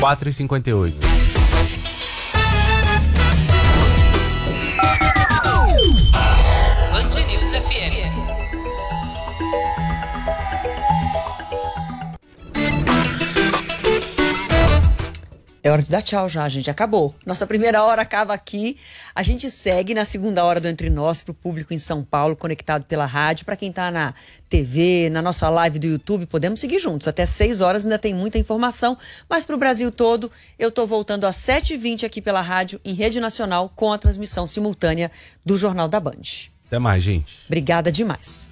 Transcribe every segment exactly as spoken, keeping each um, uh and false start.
quatro e cinquenta e oito. Band News F M. É hora de dar tchau já, gente. Acabou. Nossa primeira hora acaba aqui. A gente segue na segunda hora do Entre Nós para o público em São Paulo, conectado pela rádio. Para quem está na T V, na nossa live do YouTube, podemos seguir juntos. Até seis horas ainda tem muita informação. Mas para o Brasil todo, eu estou voltando às sete e vinte aqui pela rádio, em rede nacional, com a transmissão simultânea do Jornal da Band. Até mais, gente. Obrigada demais.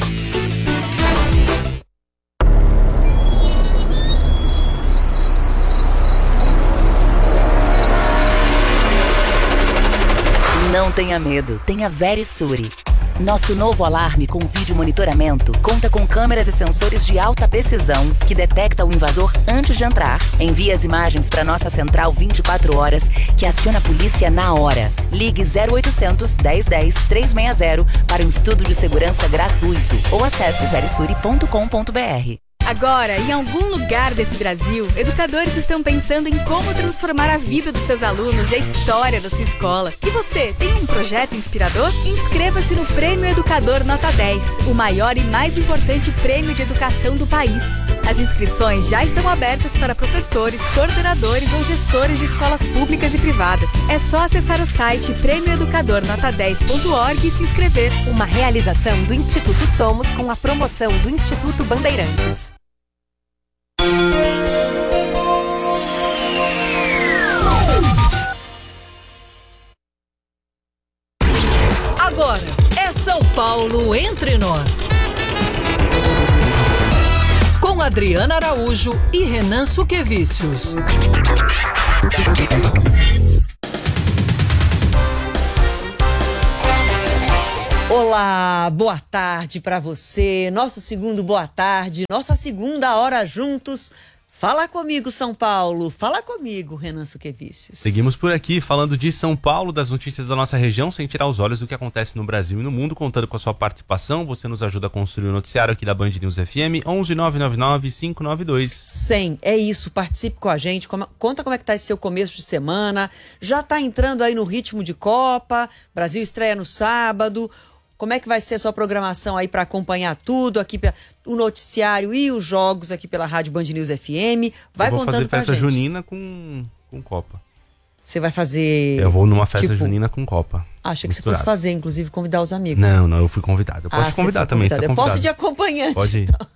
Não tenha medo, tenha Verisure. Nosso novo alarme com vídeo monitoramento conta com câmeras e sensores de alta precisão que detecta o invasor antes de entrar, envia as imagens para nossa central vinte e quatro horas, que aciona a polícia na hora. Ligue zero oitocentos, dez dez, trezentos e sessenta para um estudo de segurança gratuito ou acesse verisure ponto com ponto br. Agora, em algum lugar desse Brasil, educadores estão pensando em como transformar a vida dos seus alunos e a história da sua escola. E você, tem um projeto inspirador? Inscreva-se no Prêmio Educador Nota dez, o maior e mais importante prêmio de educação do país. As inscrições já estão abertas para professores, coordenadores ou gestores de escolas públicas e privadas. É só acessar o site prêmio educador nota dez ponto org e se inscrever. Uma realização do Instituto Somos com a promoção do Instituto Bandeirantes. Agora é São Paulo Entre Nós. Com Adriana Araújo e Renan Suquevicius. Olá, boa tarde para você. Nosso segundo boa tarde, nossa segunda hora juntos. Fala comigo, São Paulo. Fala comigo, Renan Suquevicius. Seguimos por aqui, falando de São Paulo, das notícias da nossa região, sem tirar os olhos do que acontece no Brasil e no mundo, contando com a sua participação. Você nos ajuda a construir o noticiário aqui da Band News F M, onze nove nove nove, cinco nove dois. cem, é isso, participe com a gente, como, conta como é que tá esse seu começo de semana. Já tá entrando aí no ritmo de Copa, Brasil estreia no sábado. Como é que vai ser a sua programação aí para acompanhar tudo aqui, o noticiário e os jogos aqui pela Rádio Band News F M? Vai Eu vou contando fazer pra festa gente. junina com, com Copa. Você vai fazer... Eu vou numa festa tipo, junina com Copa. Achei que misturado. você fosse fazer, inclusive convidar os amigos. Não, não, eu fui convidado. Eu posso Ah, te convidar você foi também, você tá convidado. Eu convidado. posso de acompanhante. Pode ir. Então.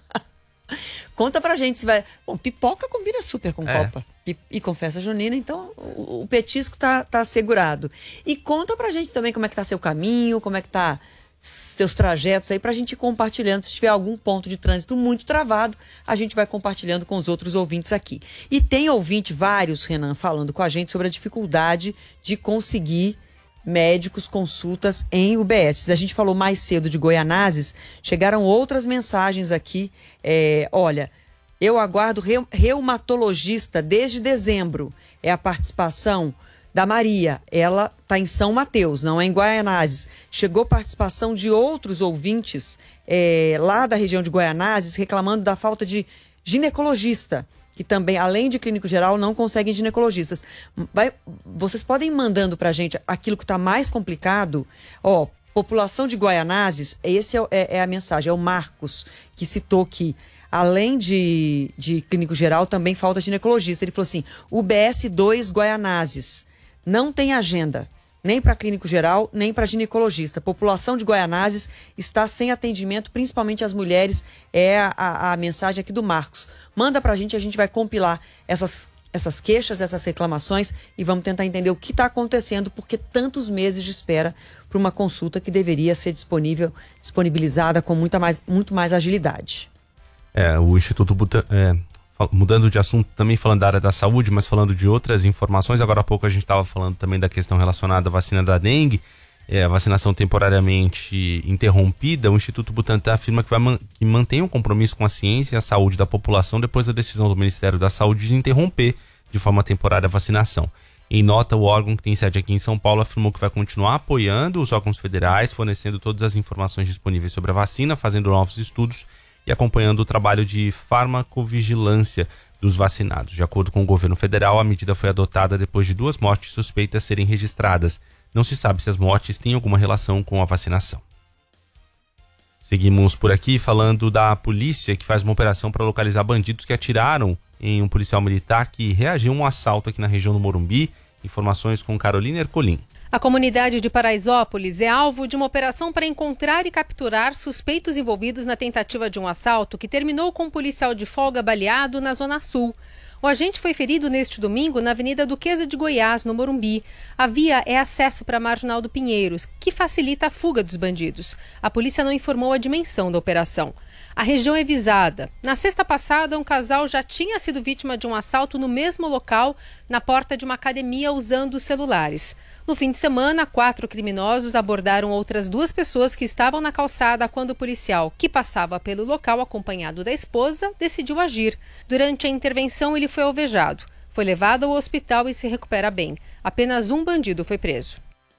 Conta pra gente se vai... Bom, pipoca combina super com É. Copa. E, e com festa junina, então o, o petisco tá, tá assegurado. E conta pra gente também como é que tá seu caminho, como é que tá seus trajetos aí, pra gente ir compartilhando. Se tiver algum ponto de trânsito muito travado, a gente vai compartilhando com os outros ouvintes aqui. E tem ouvinte, vários, Renan, falando com a gente sobre a dificuldade de conseguir médicos, consultas em U B S. A gente falou mais cedo de Goianazes, chegaram outras mensagens aqui. É, olha, eu aguardo reu- reumatologista desde dezembro. É a participação da Maria. Ela está em São Mateus, não é em Goianazes. Chegou participação de outros ouvintes é, lá da região de Goianazes reclamando da falta de ginecologista, que também, além de clínico geral, não conseguem ginecologistas. Vai, vocês podem ir mandando pra gente aquilo que está mais complicado. Ó, população de Goianazes, esse é, é, é a mensagem, é o Marcos, que citou que, além de, de clínico geral, também falta ginecologista. Ele falou assim, U B S dois Goianazes, não tem agenda, nem para clínico geral, nem para ginecologista. A população de Goianazes está sem atendimento, principalmente as mulheres, é a, a, a mensagem aqui do Marcos. Manda pra gente, a gente vai compilar essas, essas queixas, essas reclamações e vamos tentar entender o que está acontecendo, porque tantos meses de espera para uma consulta que deveria ser disponível, disponibilizada com muita mais, muito mais agilidade. É, o Instituto Butan... É... Mudando de assunto, também falando da área da saúde, mas falando de outras informações. Agora há pouco a gente estava falando também da questão relacionada à vacina da dengue, é, a vacinação temporariamente interrompida. O Instituto Butantan afirma que, vai man- que mantém um compromisso com a ciência e a saúde da população depois da decisão do Ministério da Saúde de interromper de forma temporária a vacinação. Em nota, o órgão, que tem sede aqui em São Paulo, afirmou que vai continuar apoiando os órgãos federais, fornecendo todas as informações disponíveis sobre a vacina, fazendo novos estudos e acompanhando o trabalho de farmacovigilância dos vacinados. De acordo com o governo federal, a medida foi adotada depois de duas mortes suspeitas serem registradas. Não se sabe se as mortes têm alguma relação com a vacinação. Seguimos por aqui falando da polícia, que faz uma operação para localizar bandidos que atiraram em um policial militar que reagiu a um assalto aqui na região do Morumbi. Informações com Carolina Ercolim. A comunidade de Paraisópolis é alvo de uma operação para encontrar e capturar suspeitos envolvidos na tentativa de um assalto que terminou com um policial de folga baleado na Zona Sul. O agente foi ferido neste domingo na Avenida Duquesa de Goiás, no Morumbi. A via é acesso para a Marginal do Pinheiros, que facilita a fuga dos bandidos. A polícia não informou a dimensão da operação. A região é visada. Na sexta passada, um casal já tinha sido vítima de um assalto no mesmo local, na porta de uma academia, usando celulares. No fim de semana, quatro criminosos abordaram outras duas pessoas que estavam na calçada quando o policial, que passava pelo local acompanhado da esposa, decidiu agir. Durante a intervenção, ele foi alvejado. Foi levado ao hospital e se recupera bem. Apenas um bandido foi preso.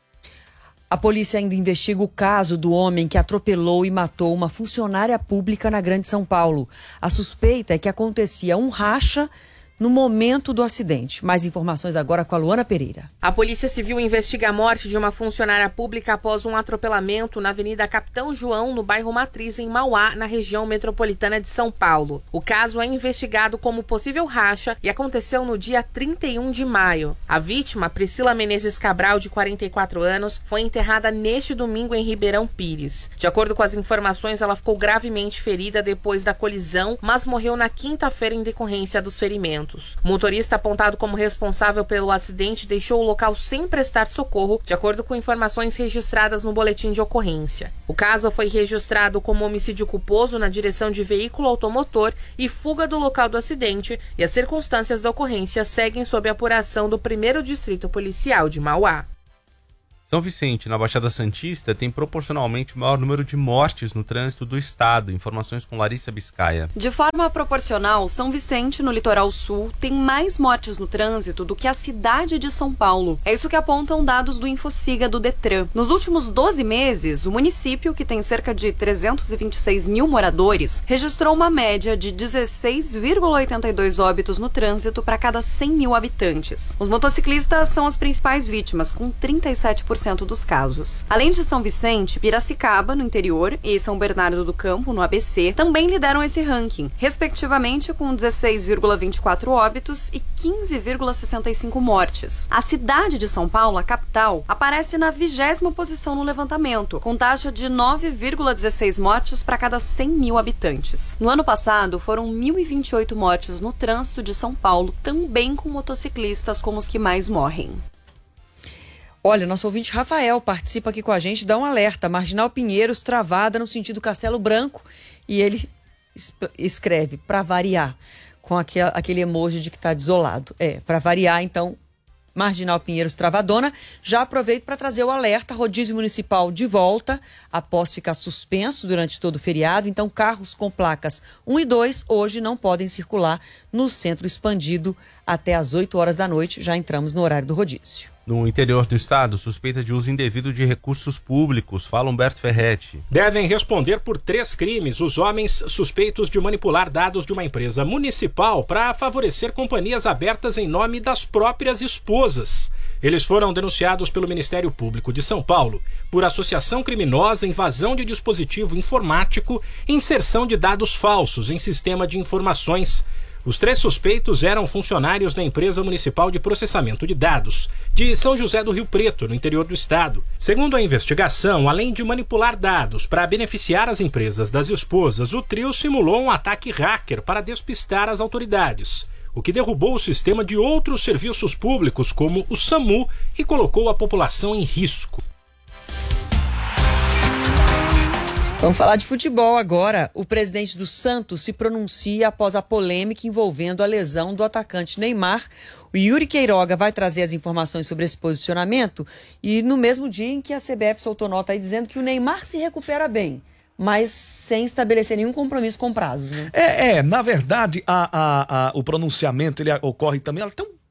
A polícia ainda investiga o caso do homem que atropelou e matou uma funcionária pública na Grande São Paulo. A suspeita é que acontecia um racha no momento do acidente. Mais informações agora com a Luana Pereira. A Polícia Civil investiga a morte de uma funcionária pública após um atropelamento na Avenida Capitão João, no bairro Matriz, em Mauá, na região metropolitana de São Paulo. O caso é investigado como possível racha e aconteceu no dia trinta e um de maio. A vítima, Priscila Menezes Cabral, de quarenta e quatro anos, foi enterrada neste domingo em Ribeirão Pires. De acordo com as informações, ela ficou gravemente ferida depois da colisão, mas morreu na quinta-feira em decorrência dos ferimentos. O motorista apontado como responsável pelo acidente deixou o local sem prestar socorro, de acordo com informações registradas no boletim de ocorrência. O caso foi registrado como homicídio culposo na direção de veículo automotor e fuga do local do acidente, e as circunstâncias da ocorrência seguem sob apuração do primeiro Distrito Policial de Mauá. São Vicente, na Baixada Santista, tem proporcionalmente o maior número de mortes no trânsito do estado. Informações com Larissa Biscaia. De forma proporcional, São Vicente, no litoral sul, tem mais mortes no trânsito do que a cidade de São Paulo. É isso que apontam dados do Infociga do Detran. Nos últimos doze meses, o município, que tem cerca de trezentos e vinte e seis mil moradores, registrou uma média de dezesseis vírgula oitenta e dois óbitos no trânsito para cada cem mil habitantes. Os motociclistas são as principais vítimas, com trinta e sete por cento dos casos. Além de São Vicente, Piracicaba, no interior, e São Bernardo do Campo, no A B C, também lideram esse ranking, respectivamente com dezesseis vírgula vinte e quatro óbitos e quinze vírgula sessenta e cinco mortes. A cidade de São Paulo, a capital, aparece na vigésima posição no levantamento, com taxa de nove vírgula dezesseis mortes para cada cem mil habitantes. No ano passado, foram mil e vinte e oito mortes no trânsito de São Paulo, também com motociclistas como os que mais morrem. Olha, nosso ouvinte Rafael participa aqui com a gente, dá um alerta. Marginal Pinheiros travada no sentido Castelo Branco, e ele escreve, para variar, com aquele, aquele emoji de que está desolado. É, para variar, então, Marginal Pinheiros travadona. Já aproveito para trazer o alerta: rodízio municipal de volta, após ficar suspenso durante todo o feriado. Então, carros com placas um e dois hoje não podem circular no centro expandido até às oito horas da noite. Já entramos no horário do rodízio. No interior do estado, suspeita de uso indevido de recursos públicos. Fala Humberto Ferretti. Devem responder por três crimes os homens suspeitos de manipular dados de uma empresa municipal para favorecer companhias abertas em nome das próprias esposas. Eles foram denunciados pelo Ministério Público de São Paulo por associação criminosa, invasão de dispositivo informático e inserção de dados falsos em sistema de informações. Os três suspeitos eram funcionários da empresa municipal de processamento de dados de São José do Rio Preto, no interior do estado. Segundo a investigação, além de manipular dados para beneficiar as empresas das esposas, o trio simulou um ataque hacker para despistar as autoridades, o que derrubou o sistema de outros serviços públicos, como o SAMU, e colocou a população em risco. Vamos falar de futebol agora. O presidente do Santos se pronuncia após a polêmica envolvendo a lesão do atacante Neymar. O Yuri Queiroga vai trazer as informações sobre esse posicionamento, e no mesmo dia em que a C B F soltou nota aí dizendo que o Neymar se recupera bem, mas sem estabelecer nenhum compromisso com prazos, né? É, é na verdade, a, a, a, o pronunciamento ele ocorre também, ela tem um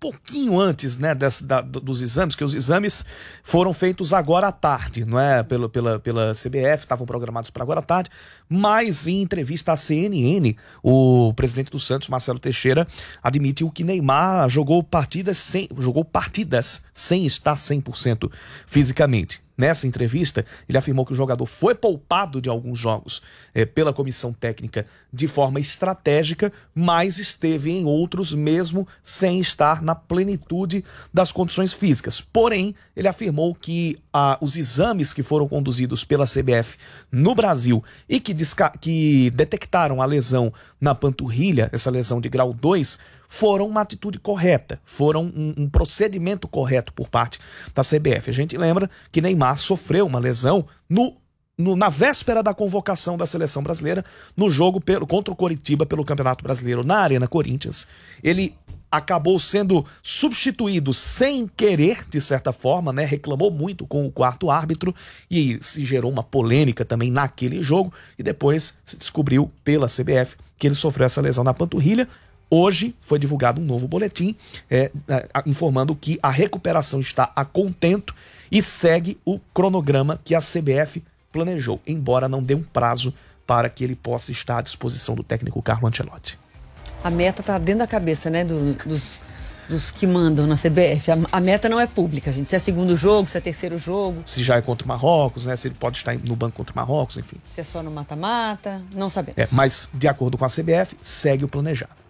pouquinho antes, né, dessa, da, dos exames, que os exames foram feitos agora à tarde, não é? Pela, pela, pela C B F, estavam programados para agora à tarde, mas em entrevista à C N N, o presidente do Santos, Marcelo Teixeira, admitiu que Neymar jogou partidas sem, jogou partidas sem estar cem por cento fisicamente. Nessa entrevista, ele afirmou que o jogador foi poupado de alguns jogos é, pela comissão técnica de forma estratégica, mas esteve em outros mesmo sem estar na plenitude das condições físicas. Porém, ele afirmou que ah, os exames que foram conduzidos pela C B F no Brasil e que, que detectaram a lesão na panturrilha, essa lesão de grau dois, foram uma atitude correta, foram um, um procedimento correto por parte da C B F. A gente lembra que Neymar sofreu uma lesão no, no, na véspera da convocação da seleção brasileira, no jogo pelo, contra o Coritiba pelo Campeonato Brasileiro na Arena Corinthians. Ele acabou sendo substituído sem querer, de certa forma, né? Reclamou muito com o quarto árbitro e se gerou uma polêmica também naquele jogo, e depois se descobriu pela C B F que ele sofreu essa lesão na panturrilha. Hoje foi divulgado um novo boletim é, é, informando que a recuperação está a contento e segue o cronograma que a C B F planejou, embora não dê um prazo para que ele possa estar à disposição do técnico Carlo Ancelotti. A meta está dentro da cabeça, né, do, dos, dos que mandam na C B F. A, a meta não é pública, gente. Se é segundo jogo, se é terceiro jogo. Se já é contra o Marrocos, né? Se ele pode estar no banco contra o Marrocos, enfim. Se é só no mata-mata, não sabemos. É, mas, de acordo com a C B F, segue o planejado.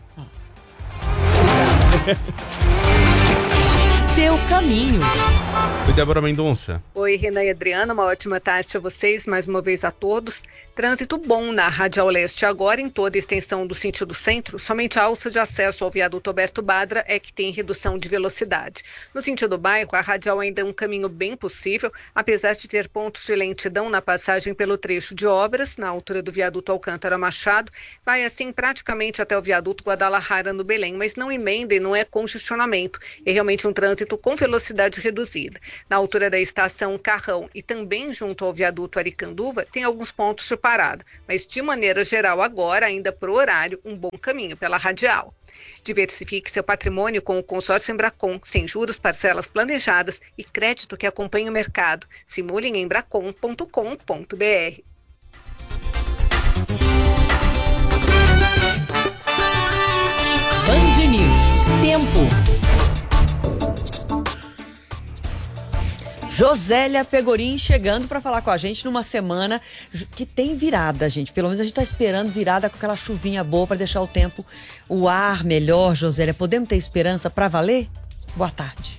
Seu caminho. Oi, Débora Mendonça. Oi, Renan e Adriana, uma ótima tarde a vocês, mais uma vez a todos. Trânsito bom na Radial Leste agora em toda a extensão do sentido centro, somente a alça de acesso ao viaduto Alberto Badra é que tem redução de velocidade. No sentido bairro, a Radial ainda é um caminho bem possível, apesar de ter pontos de lentidão na passagem pelo trecho de obras, na altura do viaduto Alcântara Machado, vai assim praticamente até o viaduto Guadalajara no Belém, mas não emenda e não é congestionamento, é realmente um trânsito com velocidade reduzida. Na altura da estação Carrão e também junto ao viaduto Aricanduva, tem alguns pontos de parada, mas de maneira geral agora, ainda pro horário, um bom caminho pela Radial. Diversifique seu patrimônio com o consórcio Embracon, sem juros, parcelas planejadas e crédito que acompanha o mercado. Simule em embracon ponto com ponto br. Band News. Tempo. Josélia Pegorim chegando para falar com a gente numa semana que tem virada, gente. Pelo menos a gente está esperando virada com aquela chuvinha boa para deixar o tempo, o ar melhor, Josélia. Podemos ter esperança para valer? Boa tarde.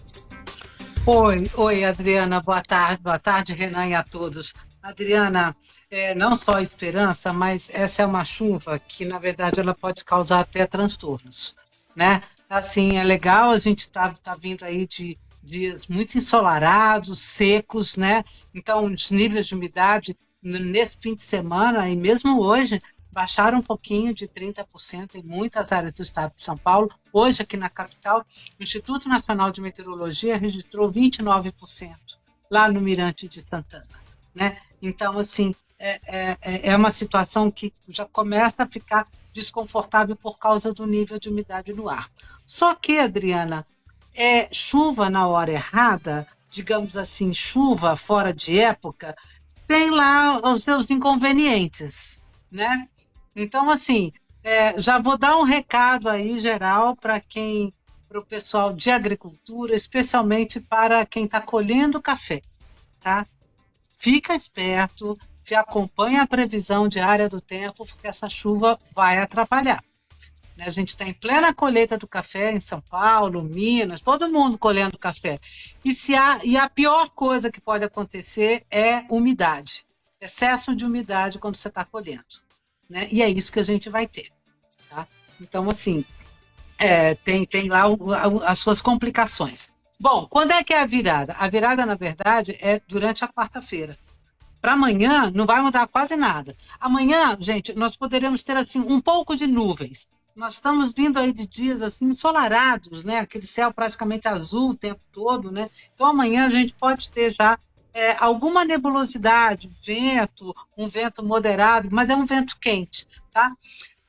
Oi, oi, Adriana. Boa tarde, boa tarde, Renan, e a todos. Adriana, é, não só esperança, mas essa é uma chuva que, na verdade, ela pode causar até transtornos, né? Assim, é legal, a gente tá, tá vindo aí de dias muito ensolarados, secos, né? Então, os níveis de umidade nesse fim de semana e mesmo hoje baixaram um pouquinho de trinta por cento em muitas áreas do estado de São Paulo. Hoje, aqui na capital, o Instituto Nacional de Meteorologia registrou vinte e nove por cento lá no Mirante de Santana, né? Então, assim, é, é, é uma situação que já começa a ficar desconfortável por causa do nível de umidade no ar. Só que, Adriana, é chuva na hora errada, digamos assim, chuva fora de época, tem lá os seus inconvenientes, né? Então, assim, é, já vou dar um recado aí geral para quem, para o pessoal de agricultura, especialmente para quem está colhendo café, tá? Fica esperto, acompanha a previsão diária do tempo, porque essa chuva vai atrapalhar. A gente está em plena colheita do café em São Paulo, Minas, todo mundo colhendo café. E, se há, e a pior coisa que pode acontecer é umidade, excesso de umidade quando você está colhendo, né? E é isso que a gente vai ter, tá? Então, assim, é, tem, tem lá o, a, as suas complicações. Bom, quando é que é a virada? A virada, na verdade, é durante a quarta-feira. Para amanhã não vai mudar quase nada. Amanhã, gente, nós poderemos ter assim um pouco de nuvens. Nós estamos vindo aí de dias assim ensolarados, né? Aquele céu praticamente azul o tempo todo, né? Então amanhã a gente pode ter já é, alguma nebulosidade, vento, um vento moderado, mas é um vento quente, tá?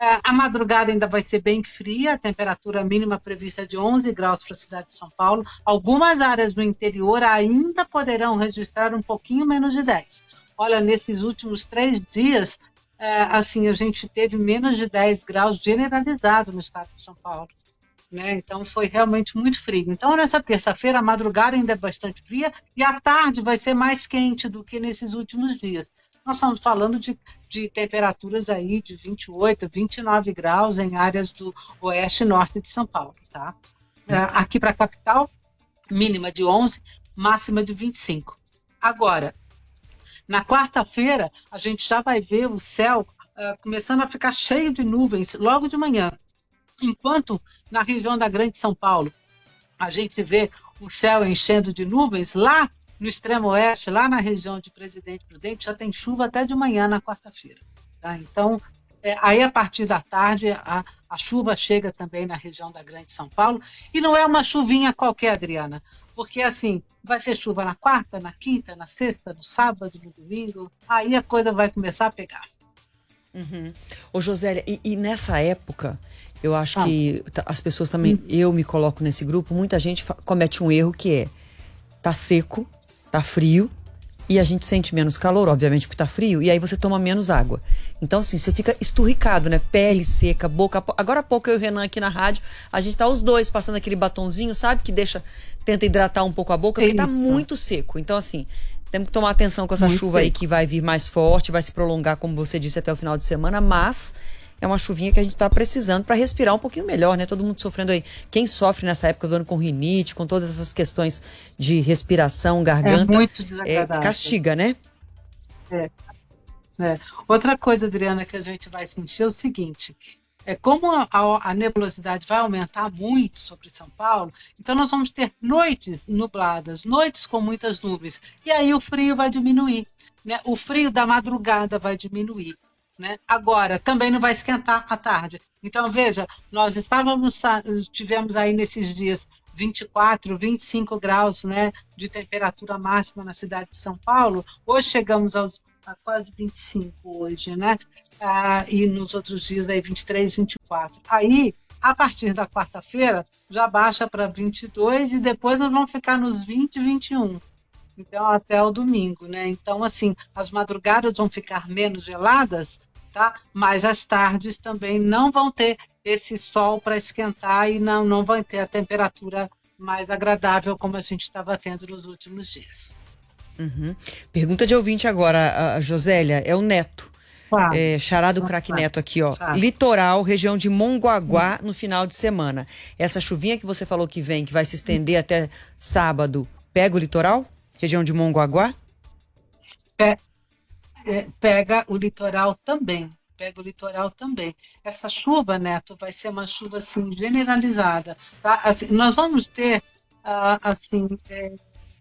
A madrugada ainda vai ser bem fria, a temperatura mínima prevista é de onze graus para a cidade de São Paulo. Algumas áreas do interior ainda poderão registrar um pouquinho menos de dez. Olha, nesses últimos três dias, é, assim, a gente teve menos de dez graus generalizado no estado de São Paulo. Né? Então, foi realmente muito frio. Então, nessa terça-feira, a madrugada ainda é bastante fria e a tarde vai ser mais quente do que nesses últimos dias. Nós estamos falando de, de temperaturas aí de vinte e oito, vinte e nove graus em áreas do oeste e norte de São Paulo, tá? Aqui para a capital, mínima de onze, máxima de vinte e cinco. Agora, na quarta-feira, a gente já vai ver o céu uh, começando a ficar cheio de nuvens logo de manhã. Enquanto na região da Grande São Paulo, a gente vê o céu enchendo de nuvens, lá no extremo oeste, lá na região de Presidente Prudente, já tem chuva até de manhã na quarta-feira. Tá? Então, é, aí a partir da tarde, a, a chuva chega também na região da Grande São Paulo. E não é uma chuvinha qualquer, Adriana, porque assim, vai ser chuva na quarta, na quinta, na sexta, no sábado, no domingo, aí a coisa vai começar a pegar. Uhum. Ô, Josélia, e, e nessa época, eu acho ah. que as pessoas também, hum. eu me coloco nesse grupo, muita gente comete um erro que é, tá seco, tá frio e a gente sente menos calor, obviamente, porque tá frio, e aí você toma menos água. Então, assim, você fica esturricado, né? Pele seca, boca... Agora há pouco eu e o Renan aqui na rádio, a gente tá os dois passando aquele batonzinho, sabe? Que deixa, tenta hidratar um pouco a boca, porque tá muito seco. Então, assim, temos que tomar atenção com essa muito chuva seco. Aí que vai vir mais forte, vai se prolongar, como você disse, até o final de semana, mas... é uma chuvinha que a gente tá precisando para respirar um pouquinho melhor, né? Todo mundo sofrendo aí. Quem sofre nessa época do ano com rinite, com todas essas questões de respiração, garganta, é muito desagradável. É, castiga, né? É. é. Outra coisa, Adriana, que a gente vai sentir é o seguinte, é como a, a, a nebulosidade vai aumentar muito sobre São Paulo, então nós vamos ter noites nubladas, noites com muitas nuvens, e aí o frio vai diminuir, né? O frio da madrugada vai diminuir. Né? Agora, também não vai esquentar à tarde. Então, veja, nós estávamos, tivemos aí nesses dias vinte e quatro, vinte e cinco graus, né, de temperatura máxima na cidade de São Paulo. Hoje chegamos aos, a quase vinte e cinco hoje, né? Ah, e nos outros dias aí vinte e três, vinte e quatro. Aí, a partir da quarta-feira, já baixa para vinte e dois e depois nós vamos ficar nos vinte, vinte e um. Então, até o domingo, né? Então, assim, as madrugadas vão ficar menos geladas, tá? Mas as tardes também não vão ter esse sol para esquentar e não, não vão ter a temperatura mais agradável como a gente estava tendo nos últimos dias. Uhum. Pergunta de ouvinte agora, a Josélia, é o Neto. Claro. É, Chará do Craque claro. Neto aqui, ó. Claro. Litoral, região de Mongaguá, hum. no final de semana. Essa chuvinha que você falou que vem, que vai se estender hum. até sábado, pega o litoral? Região de Mongaguá? Pe- é, pega o litoral também. Pega o litoral também. Essa chuva, Neto, vai ser uma chuva assim, generalizada. Tá? Assim, nós vamos ter uh, assim, é,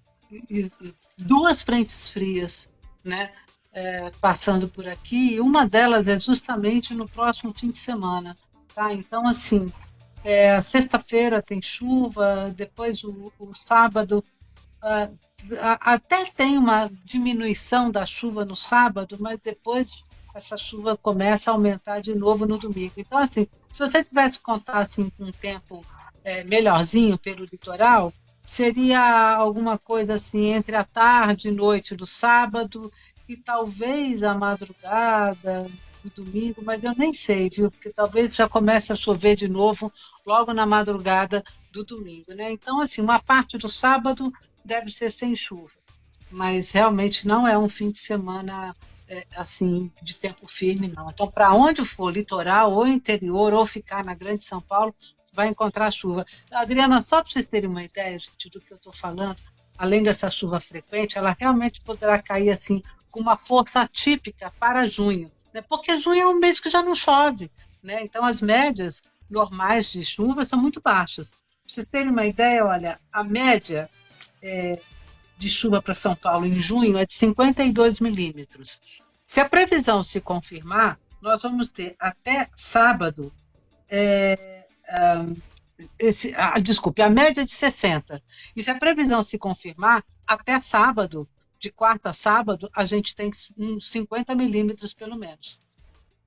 duas frentes frias, né? É, passando por aqui. Uma delas é justamente no próximo fim de semana. Tá? Então, assim, é, sexta-feira tem chuva, depois o, o sábado. Uh, até tem uma diminuição da chuva no sábado, mas depois essa chuva começa a aumentar de novo no domingo. Então, assim, se você tivesse que contar assim, com um tempo é, melhorzinho pelo litoral, seria alguma coisa assim entre a tarde e noite do sábado e talvez a madrugada do domingo, mas eu nem sei, viu? Porque talvez já comece a chover de novo logo na madrugada do domingo, né? Então, assim, uma parte do sábado deve ser sem chuva, mas realmente não é um fim de semana é, assim de tempo firme, não. Então, para onde for, litoral ou interior, ou ficar na Grande São Paulo, vai encontrar chuva. Adriana, só para vocês terem uma ideia, gente, do que eu estou falando, além dessa chuva frequente, ela realmente poderá cair assim com uma força atípica para junho, né? Porque junho é um mês que já não chove, né? Então, as médias normais de chuva são muito baixas. Para vocês terem uma ideia, olha, a média É, de chuva para São Paulo em junho é de cinquenta e dois milímetros. Se a previsão se confirmar, nós vamos ter até sábado, é, um, esse, ah, desculpe, a média de sessenta. E se a previsão se confirmar, até sábado, de quarta a sábado, a gente tem uns cinquenta milímetros pelo menos.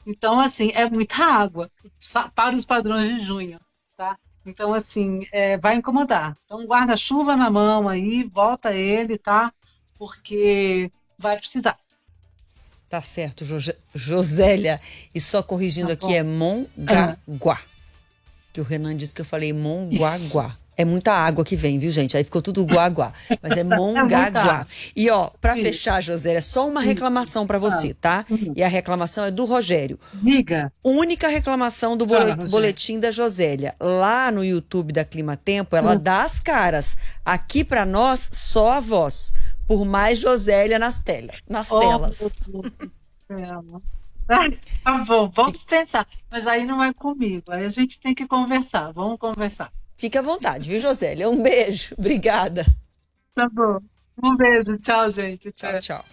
Então, assim, é muita água para os padrões de junho, tá? Então, assim, é, vai incomodar. Então, guarda-chuva na mão aí, volta ele, tá? Porque vai precisar. Tá certo, José, Josélia. E só corrigindo tá aqui, bom. é Mongaguá. Que o Renan disse que eu falei Mongaguá. É muita água que vem, viu, gente? Aí ficou tudo guaguá. Mas é Mongaguá. E, ó, pra fechar, Josélia, só uma reclamação pra você, tá? E a reclamação é do Rogério. Diga. Única reclamação do bole- Ah, boletim da Josélia. Lá no YouTube da Clima Tempo, ela Hum. dá as caras. Aqui pra nós, só a voz. Por mais Josélia nas, tela, nas Oh, telas. meu Deus do céu. Tá bom, vamos pensar. Mas aí não é comigo. Aí a gente tem que conversar. Vamos conversar. Fique à vontade, viu, Josélia? Um beijo. Obrigada. Tá bom. Um beijo. Tchau, gente. Tchau, tchau.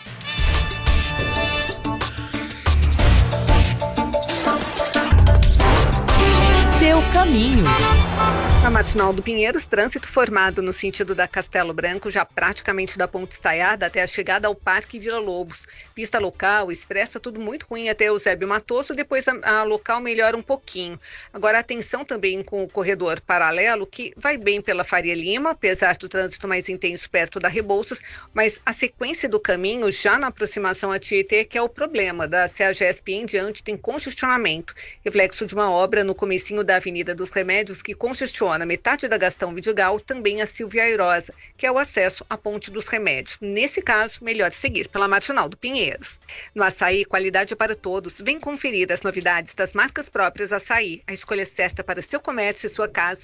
Seu caminho. Na Marginal do Pinheiros, trânsito formado no sentido da Castelo Branco, já praticamente da Ponte Estaiada até a chegada ao Parque Vila Lobos. Pista local, expressa, tudo muito ruim até Eusébio Matoso, depois a, a local melhora um pouquinho. Agora, atenção também com o corredor paralelo, que vai bem pela Faria Lima, apesar do trânsito mais intenso perto da Rebouças, mas a sequência do caminho, já na aproximação a Tietê, que é o problema. Da CEAGESP em diante tem congestionamento, reflexo de uma obra no comecinho da Avenida dos Remédios, que congestiona na metade da Gastão Vidigal, também a Silvia Airosa, que é o acesso à Ponte dos Remédios. Nesse caso, melhor seguir pela Marginal do Pinheiros. No Açaí, qualidade para todos. Vem conferir as novidades das marcas próprias Açaí, a escolha certa para seu comércio e sua casa.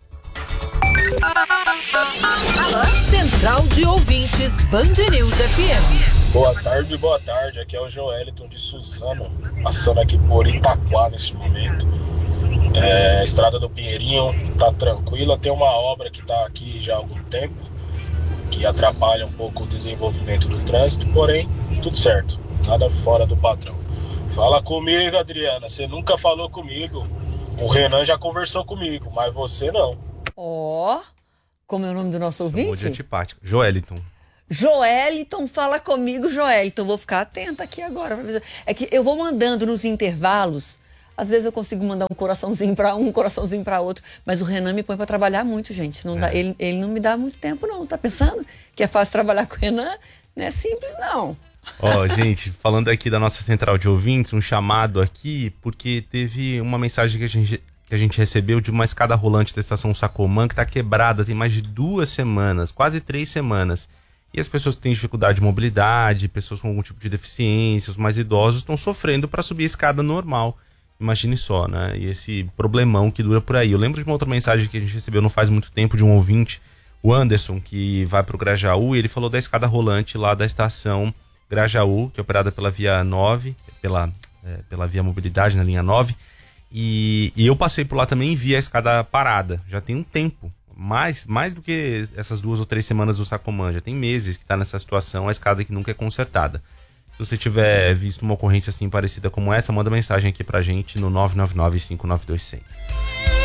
Central de Ouvintes, Band News F M. Boa tarde, boa tarde. Aqui é o Joeliton de Suzano, passando aqui por Itaquá nesse momento. É, a estrada do Pinheirinho tá tranquila, tem uma obra que tá aqui já há algum tempo, que atrapalha um pouco o desenvolvimento do trânsito, porém, tudo certo, nada fora do padrão. Fala comigo, Adriana, você nunca falou comigo. O Renan já conversou comigo, mas você não. Ó, oh, como é o nome do nosso ouvinte? Chamou de antipático. Joeliton. Joeliton, fala comigo, Joeliton. Vou ficar atenta aqui agora. É que eu vou mandando nos intervalos. Às vezes eu consigo mandar um coraçãozinho para um, um coraçãozinho para outro. Mas o Renan me põe para trabalhar muito, gente. Não é. dá, ele, ele não me dá muito tempo, não. Tá pensando que é fácil trabalhar com o Renan? Não é simples, não. Ó, oh, gente, falando aqui da nossa central de ouvintes, um chamado aqui, porque teve uma mensagem que a gente... que a gente recebeu de uma escada rolante da estação Sacomã que está quebrada tem mais de duas semanas, quase três semanas. E as pessoas que têm dificuldade de mobilidade, pessoas com algum tipo de deficiência, os mais idosos, estão sofrendo para subir a escada normal. Imagine só, né? E esse problemão que dura por aí. Eu lembro de uma outra mensagem que a gente recebeu não faz muito tempo de um ouvinte, o Anderson, que vai para o Grajaú, e ele falou da escada rolante lá da estação Grajaú, que é operada pela Via nove, pela, é, pela Via Mobilidade na linha nove. E, e eu passei por lá também e vi a escada parada. Já tem um tempo. Mais, mais do que essas duas ou três semanas do Sacomã. Já tem meses que está nessa situação, a escada que nunca é consertada. Se você tiver visto uma ocorrência assim parecida como essa, manda mensagem aqui pra gente no nove nove nove, cinco nove dois zero zero.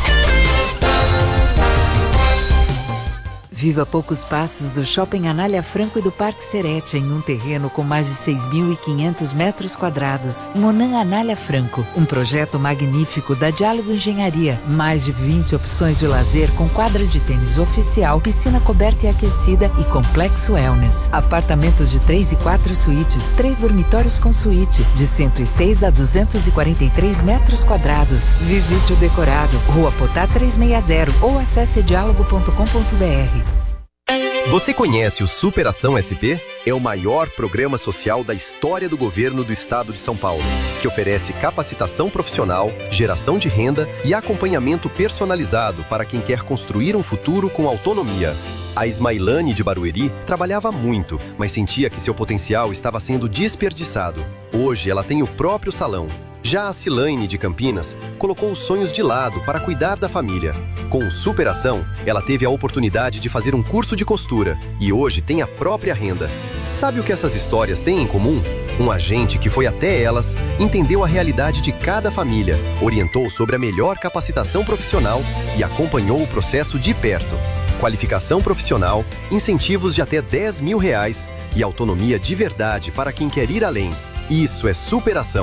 Viva a poucos passos do Shopping Anália Franco e do Parque Serete, em um terreno com mais de seis mil e quinhentos metros quadrados. Monan Anália Franco, um projeto magnífico da Diálogo Engenharia. Mais de vinte opções de lazer com quadra de tênis oficial, piscina coberta e aquecida e complexo wellness. Apartamentos de três e quatro suítes, três dormitórios com suíte, de cento e seis a duzentos e quarenta e três metros quadrados. Visite o decorado, Rua Potá trezentos e sessenta ou acesse diálogo ponto com ponto b r. Você conhece o Superação S P? É o maior programa social da história do governo do estado de São Paulo, que oferece capacitação profissional, geração de renda e acompanhamento personalizado para quem quer construir um futuro com autonomia. A Ismailane de Barueri trabalhava muito, mas sentia que seu potencial estava sendo desperdiçado. Hoje ela tem o próprio salão. Já a Cilaine de Campinas colocou os sonhos de lado para cuidar da família. Com o Superação, ela teve a oportunidade de fazer um curso de costura e hoje tem a própria renda. Sabe o que essas histórias têm em comum? Um agente que foi até elas, entendeu a realidade de cada família, orientou sobre a melhor capacitação profissional e acompanhou o processo de perto. Qualificação profissional, incentivos de até dez mil reais e autonomia de verdade para quem quer ir além. Isso é superação.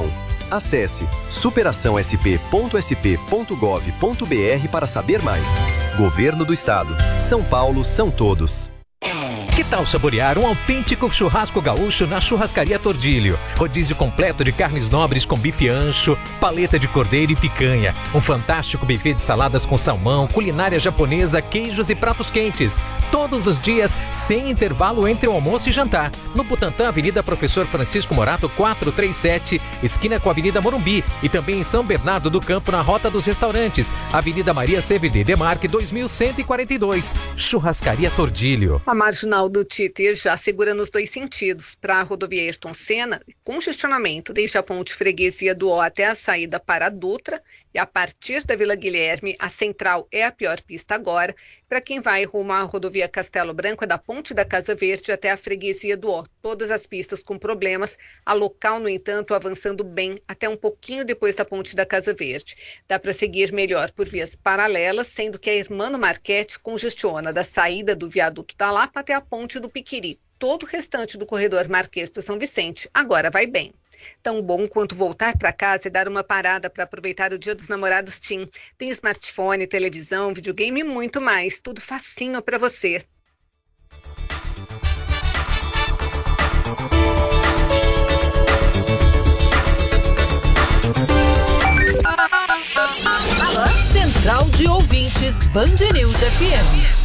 Acesse superação s p ponto s p ponto gov ponto b r para saber mais. Governo do Estado. São Paulo são todos. Que tal saborear um autêntico churrasco gaúcho na Churrascaria Tordilho? Rodízio completo de carnes nobres com bife ancho, paleta de cordeiro e picanha. Um fantástico buffet de saladas com salmão, culinária japonesa, queijos e pratos quentes. Todos os dias, sem intervalo entre o almoço e jantar. No Butantã, Avenida Professor Francisco Morato, quatrocentos e trinta e sete, esquina com a Avenida Morumbi. E também em São Bernardo do Campo, na Rota dos Restaurantes. Avenida Maria C V D Demarque, dois mil cento e quarenta e dois. Churrascaria Tordilho. A marginal do Tietê já segura nos dois sentidos. Para a rodovia Ayrton Senna, congestionamento desde a ponte Freguesia do Ó até a saída para a Dutra, e a partir da Vila Guilherme, a central é a pior pista agora. Para quem vai rumo à rodovia Castelo Branco, é da ponte da Casa Verde até a Freguesia do Ó. Todas as pistas com problemas, a local, no entanto, avançando bem até um pouquinho depois da ponte da Casa Verde. Dá para seguir melhor por vias paralelas, sendo que a Hermano Marchetti congestiona da saída do viaduto da Lapa até a ponte do Piquiri. Todo o restante do corredor Marquês de São Vicente agora vai bem. Tão bom quanto voltar para casa e dar uma parada para aproveitar o Dia dos Namorados Tim. Tem smartphone, televisão, videogame e muito mais. Tudo facinho para você. Central de Ouvintes Band News F M.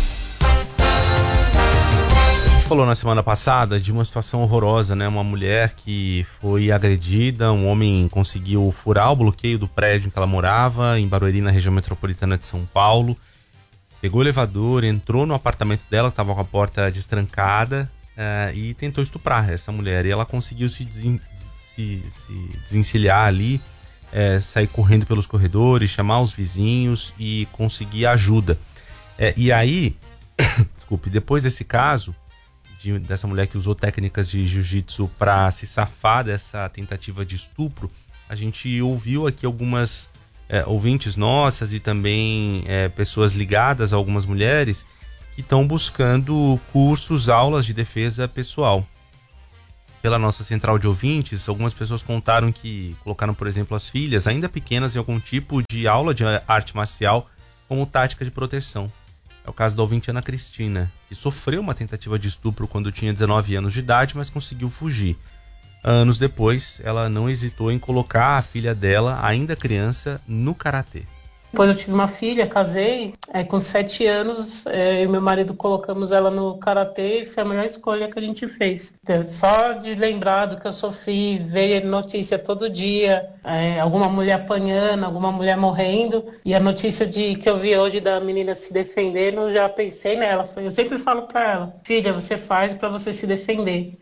Falou na semana passada de uma situação horrorosa, né? Uma mulher que foi agredida, um homem conseguiu furar o bloqueio do prédio em que ela morava, em Barueri, na região metropolitana de São Paulo. Pegou o elevador, entrou no apartamento dela, que estava com a porta destrancada, uh, e tentou estuprar essa mulher. E ela conseguiu se, desen- se, se desvencilhar ali, uh, sair correndo pelos corredores, chamar os vizinhos e conseguir ajuda. Uh, e aí, desculpe, depois desse caso, De, dessa mulher que usou técnicas de jiu-jitsu para se safar dessa tentativa de estupro, a gente ouviu aqui algumas é, ouvintes nossas e também é, pessoas ligadas a algumas mulheres que estão buscando cursos, aulas de defesa pessoal. Pela nossa central de ouvintes, algumas pessoas contaram que colocaram, por exemplo, as filhas ainda pequenas em algum tipo de aula de arte marcial como tática de proteção. É o caso da ouvinte Ana Cristina, que sofreu uma tentativa de estupro quando tinha dezenove anos de idade, mas conseguiu fugir. Anos depois, ela não hesitou em colocar a filha dela, ainda criança, no karatê. Depois eu tive uma filha, casei, é, com sete anos, é, eu e meu marido colocamos ela no karatê e foi a melhor escolha que a gente fez. Então, só de lembrar do que eu sofri, ver notícia todo dia, é, alguma mulher apanhando, alguma mulher morrendo, e a notícia de, que eu vi hoje da menina se defendendo, eu já pensei nela. Eu sempre falo pra ela, filha, você faz pra você se defender.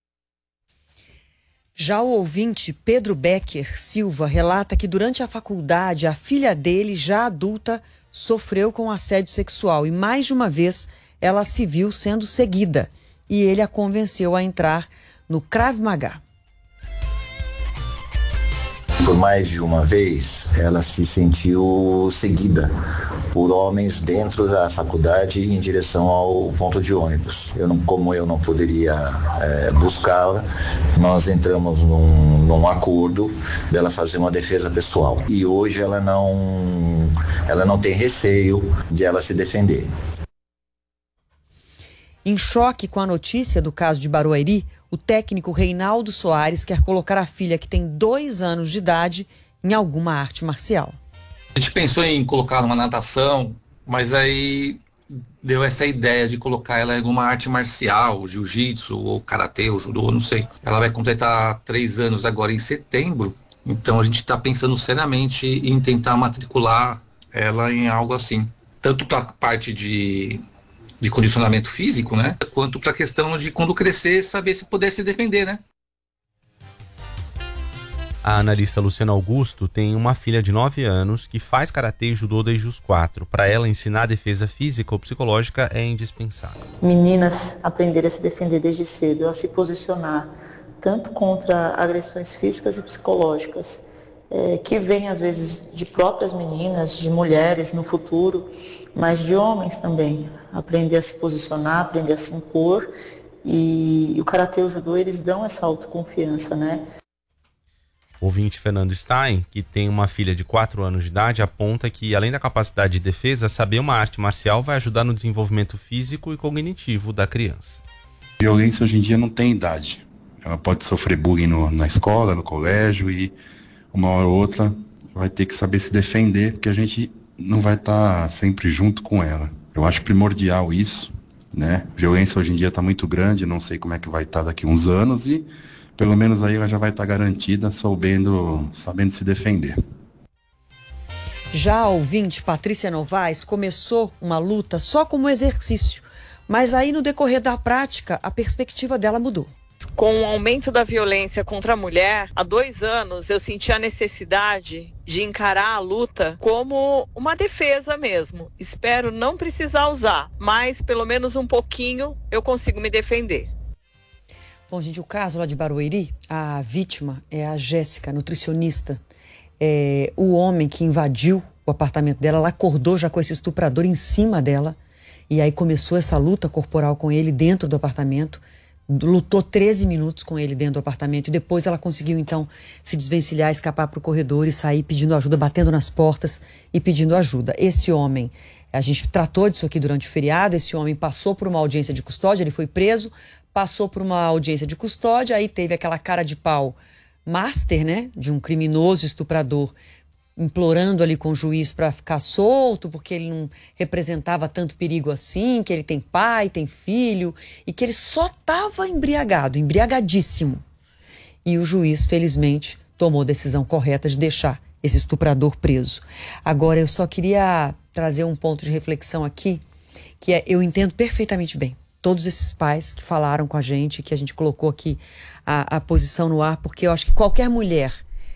Já o ouvinte Pedro Becker Silva relata que durante a faculdade a filha dele, já adulta, sofreu com assédio sexual e mais de uma vez ela se viu sendo seguida e ele a convenceu a entrar no Krav Maga. Por mais de uma vez, ela se sentiu seguida por homens dentro da faculdade em direção ao ponto de ônibus. Eu não, como eu não poderia é, buscá-la, nós entramos num, num acordo dela fazer uma defesa pessoal. E hoje ela não, ela não tem receio de ela se defender. Em choque com a notícia do caso de Barueri, o técnico Reinaldo Soares quer colocar a filha, que tem dois anos de idade, em alguma arte marcial. A gente pensou em colocar numa natação, mas aí deu essa ideia de colocar ela em alguma arte marcial, jiu-jitsu, ou karatê, ou judô, não sei. Ela vai completar três anos agora em setembro, então a gente está pensando seriamente em tentar matricular ela em algo assim. Tanto para a parte de... de condicionamento físico, né? Quanto para a questão de quando crescer, saber se puder se defender, né? A analista Luciana Augusto tem uma filha de nove anos que faz karatê e judô desde os quatro. Para ela, ensinar a defesa física ou psicológica é indispensável. Meninas aprenderem a se defender desde cedo, a se posicionar tanto contra agressões físicas e psicológicas, é, que vêm às vezes de próprias meninas, de mulheres no futuro, mas de homens também. Aprender a se posicionar, aprender a se impor, e, e o karatê e o judô, eles dão essa autoconfiança, né? O ouvinte Fernando Stein, que tem uma filha de quatro anos de idade, aponta que, além da capacidade de defesa, saber uma arte marcial vai ajudar no desenvolvimento físico e cognitivo da criança. Violência hoje em dia não tem idade. Ela pode sofrer bullying no, na escola, no colégio, e uma hora ou outra vai ter que saber se defender, porque a gente não vai estar sempre junto com ela. Eu acho primordial isso, né? Violência hoje em dia está muito grande, não sei como é que vai estar daqui a uns anos, e pelo menos aí ela já vai estar garantida, sabendo, sabendo se defender. Já a ouvinte Patrícia Novaes começou uma luta só como exercício, mas aí no decorrer da prática a perspectiva dela mudou. Com o aumento da violência contra a mulher, há dois anos eu senti a necessidade de encarar a luta como uma defesa mesmo. Espero não precisar usar, mas pelo menos um pouquinho eu consigo me defender. Bom, gente, o caso lá de Barueri, a vítima é a Jéssica, nutricionista. É, o homem que invadiu o apartamento dela, ela acordou já com esse estuprador em cima dela. E aí começou essa luta corporal com ele dentro do apartamento. Lutou treze minutos com ele dentro do apartamento. E depois ela conseguiu, então, se desvencilhar, escapar para o corredor e sair pedindo ajuda, batendo nas portas e pedindo ajuda. Esse homem, a gente tratou disso aqui durante o feriado, esse homem passou por uma audiência de custódia, ele foi preso, passou por uma audiência de custódia, aí teve aquela cara de pau master, né, de um criminoso estuprador, implorando ali com o juiz para ficar solto, porque ele não representava tanto perigo assim, que ele tem pai, tem filho, e que ele só estava embriagado, embriagadíssimo. E o juiz, felizmente, tomou a decisão correta de deixar esse estuprador preso. Agora, eu só queria trazer um ponto de reflexão aqui, que é, eu entendo perfeitamente bem todos esses pais que falaram com a gente, que a gente colocou aqui a, a posição no ar, porque eu acho que qualquer mulher,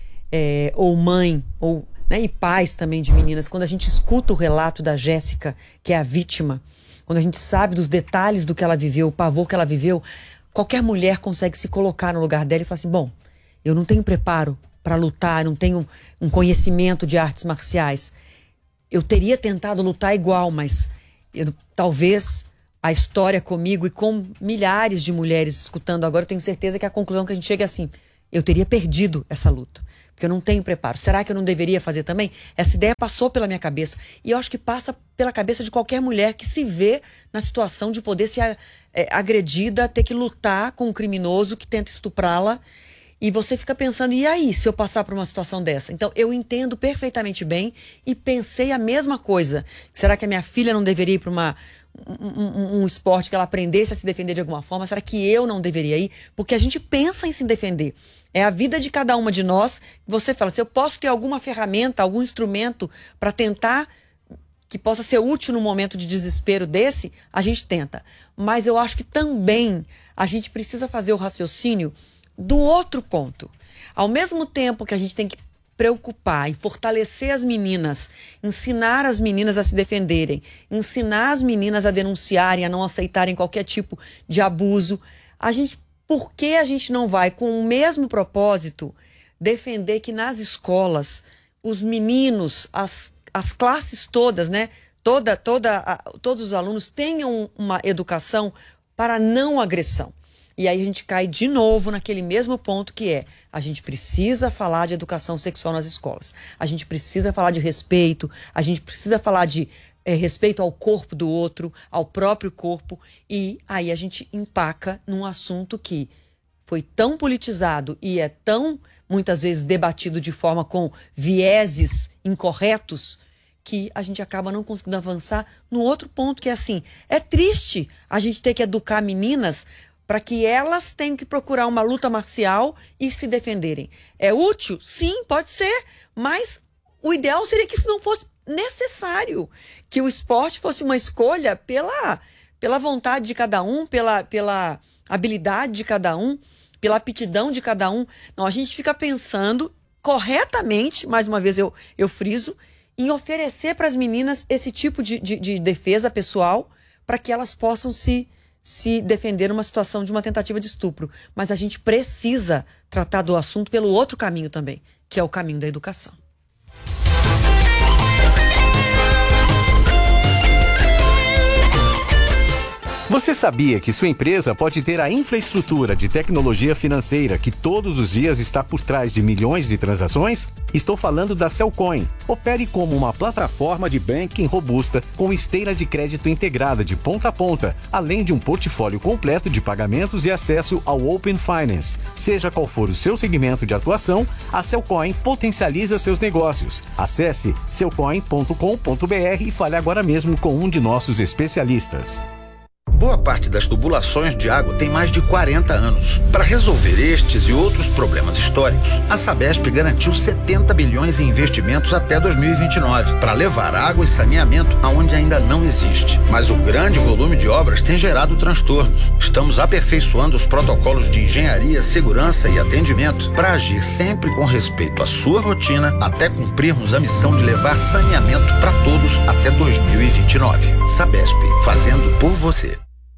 é, ou mãe, ou, né, e pais também de meninas, quando a gente escuta o relato da Jéssica, que é a vítima, quando a gente sabe dos detalhes do que ela viveu, o pavor que ela viveu, qualquer mulher consegue se colocar no lugar dela e falar assim, bom, eu não tenho preparo para lutar, não tenho um conhecimento de artes marciais. Eu teria tentado lutar igual, mas eu, talvez a história comigo e com milhares de mulheres escutando agora, eu tenho certeza que a conclusão que a gente chega é assim, eu teria perdido essa luta, porque eu não tenho preparo. Será que eu não deveria fazer também? Essa ideia passou pela minha cabeça, e eu acho que passa pela cabeça de qualquer mulher que se vê na situação de poder ser é, agredida, ter que lutar com um criminoso que tenta estuprá-la, e você fica pensando, e aí, se eu passar por uma situação dessa? Então, eu entendo perfeitamente bem e pensei a mesma coisa. Será que a minha filha não deveria ir para uma... Um, um, um esporte que ela aprendesse a se defender de alguma forma? Será que eu não deveria ir? Porque a gente pensa em se defender. É a vida de cada uma de nós. Você fala, se eu posso ter alguma ferramenta, algum instrumento para tentar que possa ser útil no momento de desespero desse, a gente tenta. Mas eu acho que também a gente precisa fazer o raciocínio do outro ponto. Ao mesmo tempo que a gente tem que preocupar e fortalecer as meninas, ensinar as meninas a se defenderem, ensinar as meninas a denunciarem, a não aceitarem qualquer tipo de abuso, a gente, por que a gente não vai, com o mesmo propósito, defender que nas escolas os meninos, as, as classes todas, né, toda, toda, a, todos os alunos tenham uma educação para não agressão? E aí a gente cai de novo naquele mesmo ponto que é, a gente precisa falar de educação sexual nas escolas. A gente precisa falar de respeito, a gente precisa falar de é, respeito ao corpo do outro, ao próprio corpo. E aí a gente empaca num assunto que foi tão politizado e é tão, muitas vezes, debatido de forma com vieses incorretos, que a gente acaba não conseguindo avançar no outro ponto, que é assim, é triste a gente ter que educar meninas para que elas tenham que procurar uma luta marcial e se defenderem. É útil? Sim, pode ser, mas o ideal seria que isso não fosse necessário, que o esporte fosse uma escolha pela, pela vontade de cada um, pela, pela habilidade de cada um, pela aptidão de cada um. Não, a gente fica pensando corretamente, mais uma vez eu, eu friso, em oferecer para as meninas esse tipo de, de, de defesa pessoal para que elas possam se se defender numa situação de uma tentativa de estupro. Mas a gente precisa tratar do assunto pelo outro caminho também, que é o caminho da educação. Você sabia que sua empresa pode ter a infraestrutura de tecnologia financeira que todos os dias está por trás de milhões de transações? Estou falando da Cellcoin. Opere como uma plataforma de banking robusta com esteira de crédito integrada de ponta a ponta, além de um portfólio completo de pagamentos e acesso ao Open Finance. Seja qual for o seu segmento de atuação, a Cellcoin potencializa seus negócios. Acesse cellcoin ponto com ponto br e fale agora mesmo com um de nossos especialistas. Boa parte das tubulações de água tem mais de quarenta anos. Para resolver estes e outros problemas históricos, a Sabesp garantiu setenta bilhões em investimentos até dois mil e vinte e nove, para levar água e saneamento aonde ainda não existe. Mas o grande volume de obras tem gerado transtornos. Estamos aperfeiçoando os protocolos de engenharia, segurança e atendimento para agir sempre com respeito à sua rotina até cumprirmos a missão de levar saneamento para todos até dois mil e vinte e nove. Sabesp, fazendo por você.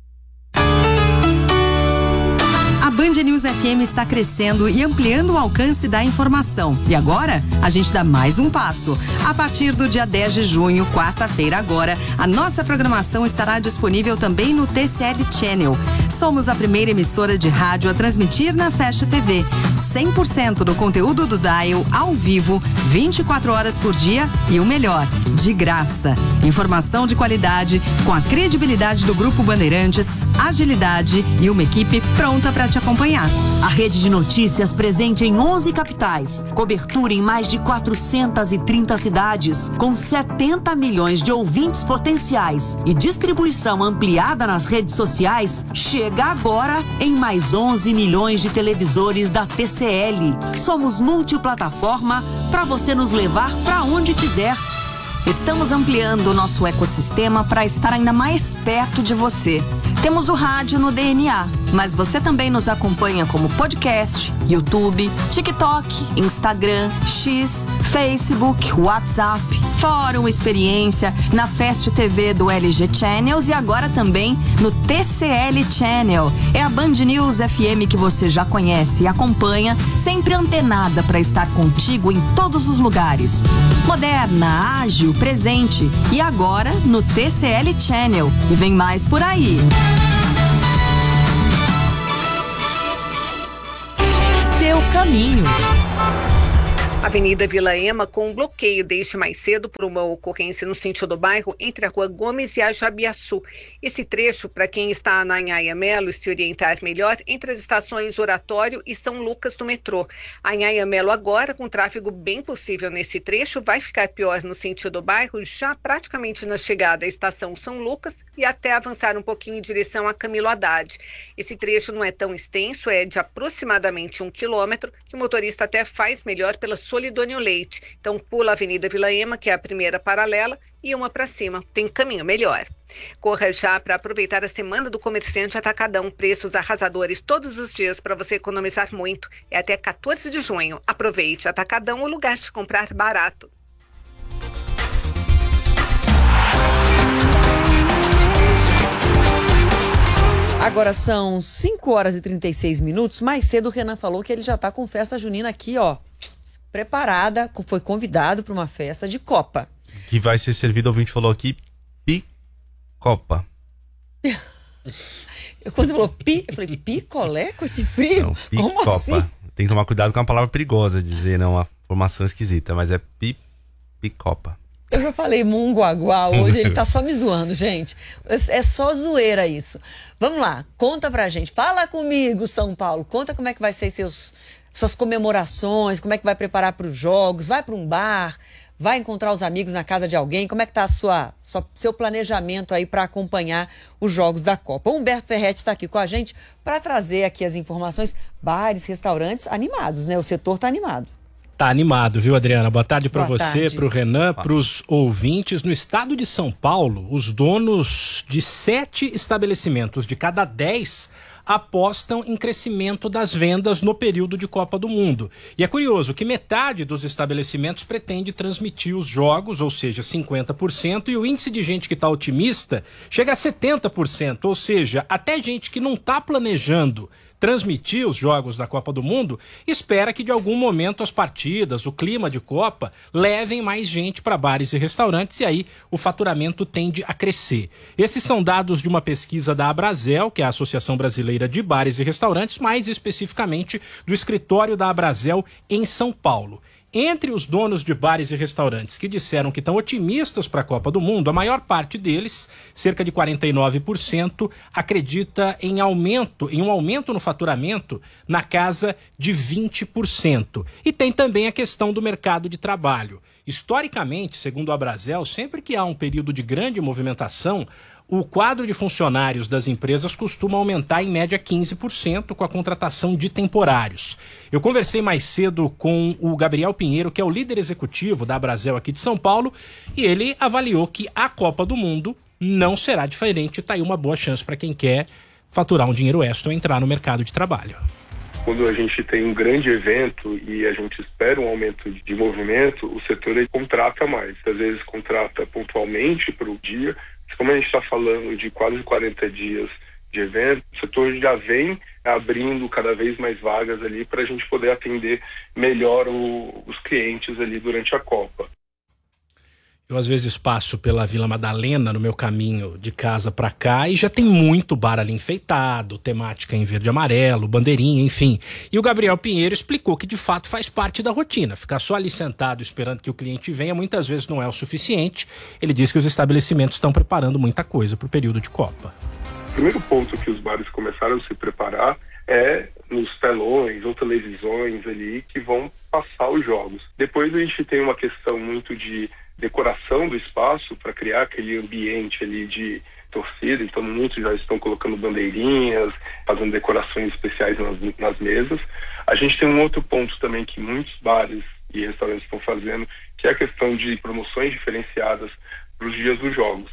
A Band News F M está crescendo e ampliando o alcance da informação. E agora, a gente dá mais um passo. A partir do dia dez de junho, quarta-feira agora, a nossa programação estará disponível também no T C L Channel. Somos a primeira emissora de rádio a transmitir na Fast T V. cem por cento do conteúdo do Dial ao vivo, vinte e quatro horas por dia e o melhor, de graça. Informação de qualidade, com a credibilidade do Grupo Bandeirantes, agilidade e uma equipe pronta para te acompanhar. A rede de notícias presente em onze capitais, cobertura em mais de quatrocentas e trinta cidades, com setenta milhões de ouvintes potenciais e distribuição ampliada nas redes sociais, chega agora em mais onze milhões de televisores da T C L. Somos multiplataforma para você nos levar para onde quiser. Estamos ampliando o nosso ecossistema para estar ainda mais perto de você. Temos o rádio no D N A, mas você também nos acompanha como podcast, YouTube, TikTok, Instagram, X, Facebook, WhatsApp, Fórum Experiência, na Fast T V do L G Channels e agora também no T C L Channel. É a Band News F M que você já conhece e acompanha, sempre antenada para estar contigo em todos os lugares. Moderna, ágil, presente e agora no T C L Channel. E vem mais por aí. Seu caminho. Avenida Vila Ema com um bloqueio desde mais cedo por uma ocorrência no sentido do bairro entre a Rua Gomes e a Jabiaçu. Esse trecho, para quem está na Anhaia Melo e se orientar melhor, entre as estações Oratório e São Lucas do metrô. A Anhaia Melo agora, com tráfego bem possível nesse trecho, vai ficar pior no sentido do bairro, já praticamente na chegada à estação São Lucas e até avançar um pouquinho em direção a Camilo Haddad. Esse trecho não é tão extenso, é de aproximadamente um quilômetro, que o motorista até faz melhor pela Solidônio Leite. Então pula a Avenida Vila Ema, que é a primeira paralela, e uma para cima. Tem caminho melhor. Corra já para aproveitar a Semana do Comerciante Atacadão. Preços arrasadores todos os dias para você economizar muito. É até quatorze de junho. Aproveite. Atacadão, o lugar de comprar barato. Agora são cinco horas e trinta e seis minutos. Mais cedo o Renan falou que ele já está com festa junina aqui, ó. Preparada, foi convidado para uma festa de Copa. Que vai ser servido, o ouvinte falou aqui, picopa. Eu, quando você falou pi, eu falei, picolé com esse frio? Não, como picopa. assim? Tem que tomar cuidado com uma palavra perigosa, dizer, não, uma formação esquisita, mas é pi, picopa. Eu já falei munguaguá hoje, ele tá só me zoando, gente. É só zoeira isso. Vamos lá, conta pra gente. Fala comigo, São Paulo. Conta como é que vai ser seus, suas comemorações, como é que vai preparar para os jogos, vai para um bar, vai encontrar os amigos na casa de alguém. Como é que tá a sua, sua, seu planejamento aí para acompanhar os jogos da Copa? O Humberto Ferretti está aqui com a gente para trazer aqui as informações. Bares, restaurantes animados, né? O setor tá animado. Tá animado, viu, Adriana? Boa tarde para você, tarde. para o Renan, para os ouvintes. No estado de São Paulo, os donos de sete estabelecimentos de cada dez apostam em crescimento das vendas no período de Copa do Mundo. E é curioso que metade dos estabelecimentos pretende transmitir os jogos, ou seja, cinquenta por cento, e o índice de gente que está otimista chega a setenta por cento, ou seja, até gente que não está planejando transmitir os jogos da Copa do Mundo, espera que de algum momento as partidas, o clima de Copa, levem mais gente para bares e restaurantes e aí o faturamento tende a crescer. Esses são dados de uma pesquisa da Abrazel, que é a Associação Brasileira de Bares e Restaurantes, mais especificamente do escritório da Abrazel em São Paulo. Entre os donos de bares e restaurantes que disseram que estão otimistas para a Copa do Mundo, a maior parte deles, cerca de quarenta e nove por cento, acredita em aumento, em um aumento no faturamento na casa de vinte por cento. E tem também a questão do mercado de trabalho. Historicamente, segundo a Abrazel, sempre que há um período de grande movimentação, o quadro de funcionários das empresas costuma aumentar em média quinze por cento com a contratação de temporários. Eu conversei mais cedo com o Gabriel Pinheiro, que é o líder executivo da Abrazel aqui de São Paulo, e ele avaliou que a Copa do Mundo não será diferente. Está aí uma boa chance para quem quer faturar um dinheiro extra ou entrar no mercado de trabalho. Quando a gente tem um grande evento e a gente espera um aumento de movimento, o setor aí contrata mais. Às vezes contrata pontualmente para o dia. Como a gente está falando de quase quarenta dias de evento, o setor já vem abrindo cada vez mais vagas ali para a gente poder atender melhor o, os clientes ali durante a Copa. Eu às vezes passo pela Vila Madalena no meu caminho de casa para cá e já tem muito bar ali enfeitado, temática em verde e amarelo, bandeirinha, enfim. E o Gabriel Pinheiro explicou que de fato faz parte da rotina. Ficar só ali sentado esperando que o cliente venha muitas vezes não é o suficiente. Ele diz que os estabelecimentos estão preparando muita coisa para o período de Copa. O primeiro ponto que os bares começaram a se preparar é nos telões ou televisões ali que vão passar os jogos. Depois a gente tem uma questão muito de decoração do espaço para criar aquele ambiente ali de torcida, então muitos já estão colocando bandeirinhas, fazendo decorações especiais nas, nas mesas. A gente tem um outro ponto também que muitos bares e restaurantes estão fazendo, que é a questão de promoções diferenciadas para os dias dos jogos.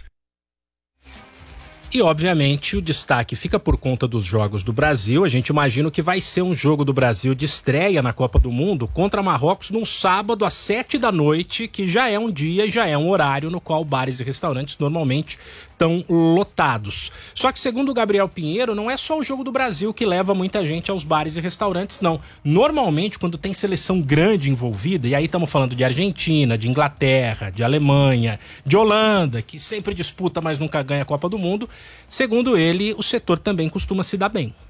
E, obviamente, o destaque fica por conta dos jogos do Brasil. A gente imagina que vai ser um jogo do Brasil de estreia na Copa do Mundo contra Marrocos num sábado às sete da noite, que já é um dia e já é um horário no qual bares e restaurantes normalmente estão lotados. Só que, segundo o Gabriel Pinheiro, não é só o jogo do Brasil que leva muita gente aos bares e restaurantes, não. Normalmente, quando tem seleção grande envolvida, e aí estamos falando de Argentina, de Inglaterra, de Alemanha, de Holanda, que sempre disputa, mas nunca ganha a Copa do Mundo, segundo ele, o setor também costuma se dar bem.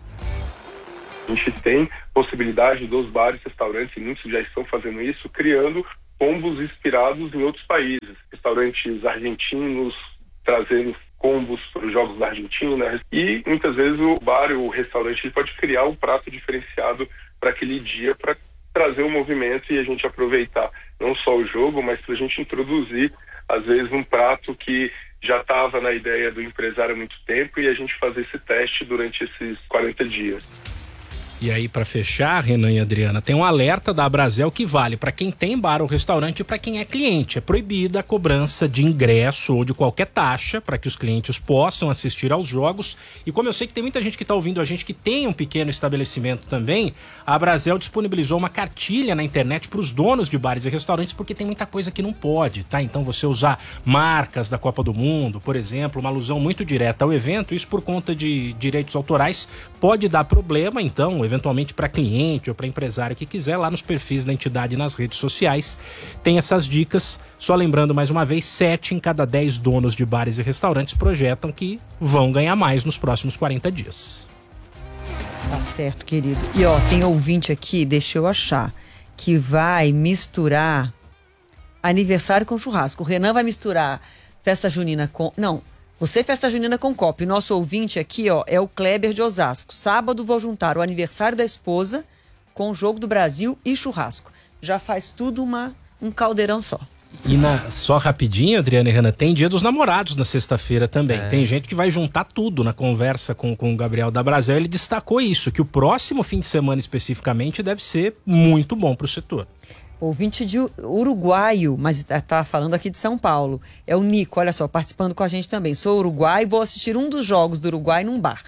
A gente tem possibilidade dos bares, restaurantes, e muitos já estão fazendo isso, criando combos inspirados em outros países. Restaurantes argentinos trazendo combos para os jogos da Argentina. E muitas vezes o bar ou o restaurante pode criar um prato diferenciado para aquele dia, para trazer um movimento e a gente aproveitar não só o jogo, mas para a gente introduzir, às vezes, um prato que já estava na ideia do empresário há muito tempo e a gente fazer esse teste durante esses quarenta dias. E aí, para fechar, Renan e Adriana, tem um alerta da Abrazel que vale para quem tem bar ou restaurante e para quem é cliente. É proibida a cobrança de ingresso ou de qualquer taxa para que os clientes possam assistir aos jogos. E como eu sei que tem muita gente que está ouvindo a gente que tem um pequeno estabelecimento também, a Abrazel disponibilizou uma cartilha na internet para os donos de bares e restaurantes, porque tem muita coisa que não pode, tá? Então você usar marcas da Copa do Mundo, por exemplo, uma alusão muito direta ao evento, isso por conta de direitos autorais pode dar problema, então, eventualmente para cliente ou para empresário que quiser, lá nos perfis da entidade nas redes sociais tem essas dicas. Só lembrando mais uma vez, sete em cada dez donos de bares e restaurantes projetam que vão ganhar mais nos próximos quarenta dias. Tá certo, querido. E ó, tem ouvinte aqui, deixa eu achar, que vai misturar aniversário com churrasco. O Renan vai misturar festa junina com... Não, você festa junina com copo. E nosso ouvinte aqui, ó, é o Kleber de Osasco. Sábado vou juntar o aniversário da esposa com o jogo do Brasil e churrasco. Já faz tudo uma, um caldeirão só. E na, só rapidinho, Adriana e Renan, tem dia dos namorados na sexta-feira também. É. Tem gente que vai juntar tudo na conversa com, com o Gabriel da Abrazel. Ele destacou isso, que o próximo fim de semana especificamente deve ser muito bom para o setor. Ouvinte de uruguaio, mas tá falando aqui de São Paulo. É o Nico, olha só, participando com a gente também. Sou uruguaio e vou assistir um dos jogos do Uruguai num bar.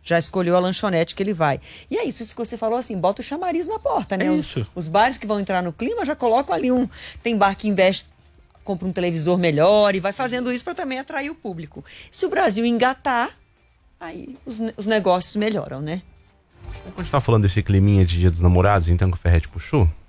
já escolheu a lanchonete que ele vai. E é isso, isso que você falou assim, bota o chamariz na porta, né? É os, isso. os bares que vão entrar no clima já colocam ali um... Tem bar que investe, compra um televisor melhor e vai fazendo isso para também atrair o público. Se o Brasil engatar, aí os, os negócios melhoram, né? Vamos continuar falando desse climinha de Dia dos Namorados, então, que o Ferretti puxou?